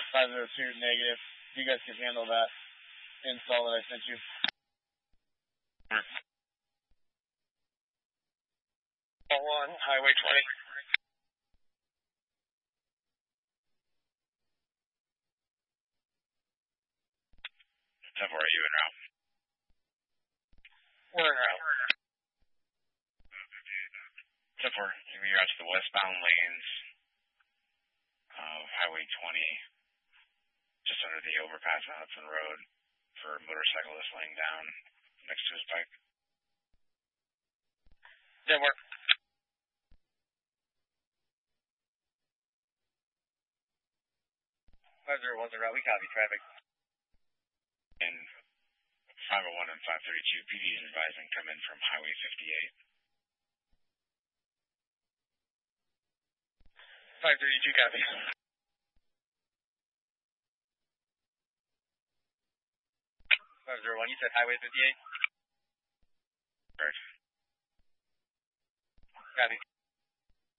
502 negative. You guys can handle that install that I sent you. One, Highway 20. 10-4, are you en route? We're en route. 10-4, you're out to the westbound lanes of Highway 20, just under the overpass on Hudson Road for a motorcyclist laying down next to his bike. 10-4. 501's en route. We copy traffic. And 501 and 532, PD is advising come in from Highway 58. 532 copy. 501, you said Highway 58? Correct. Copy.